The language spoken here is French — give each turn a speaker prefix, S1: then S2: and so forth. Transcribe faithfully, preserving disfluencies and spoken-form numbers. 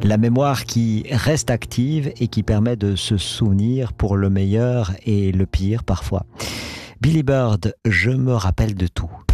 S1: La mémoire qui reste active et qui permet de se souvenir pour le meilleur et le pire parfois. Billy Bird, je me rappelle de tout.